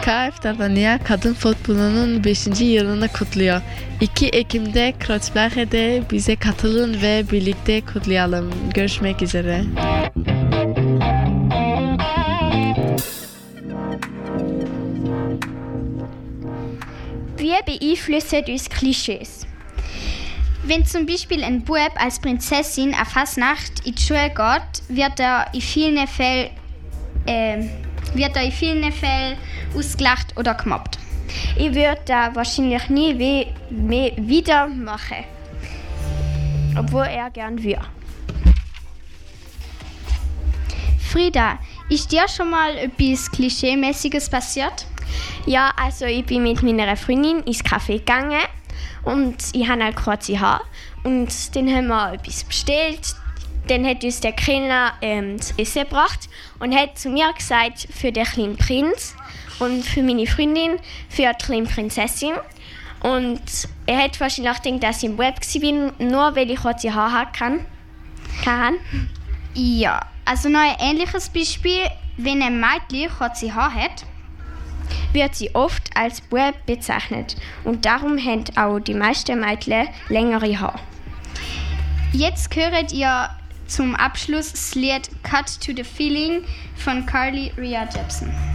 KF Dardania Kadın Futbolu'nun 5. yılını kutluyor. 2 Ekim'de Kreuzberg'de bize katılın ve birlikte kutlayalım. Görüşmek üzere. Wir beeinflussen uns Klischees. Wenn zum Beispiel ein Bub als Prinzessin an Fasnacht in die Schule geht, wird er in vielen Fällen ausgelacht oder gemobbt. Ich würde das wahrscheinlich nie mehr wieder machen, obwohl er gern würde. Frieda, ist dir schon mal etwas Klischee-mäßiges passiert? Ja, also ich bin mit meiner Freundin ins Café gegangen und ich habe halt kurze Haare. Und dann haben wir etwas bestellt. Dann hat uns der Kellner das Essen gebracht und hat zu mir gesagt, für den kleinen Prinz und für meine Freundin, für die kleine Prinzessin. Und er hat wahrscheinlich gedacht, dass ich im Web war, nur weil ich kurze Haare hatte. Ja, also noch ein ähnliches Beispiel, wenn ein Mädchen kurze Haare hat, wird sie oft als Bub bezeichnet und darum haben auch die meisten Mädchen längere Haare. Jetzt hört ihr zum Abschluss das Lied Cut to the Feeling von Carly Rae Jepsen.